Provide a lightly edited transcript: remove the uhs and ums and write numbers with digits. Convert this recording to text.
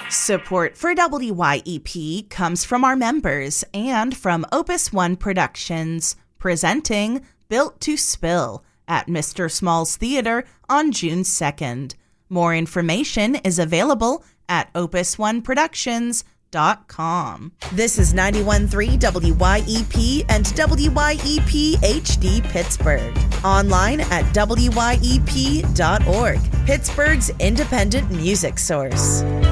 Support for WYEP comes from our members and from Opus One Productions, presenting Built to Spill at Mr. Small's Theater on June 2nd. More information is available at opusoneproductions.com. This is 91.3 WYEP and WYEP HD Pittsburgh. Online at WYEP.org, Pittsburgh's independent music source.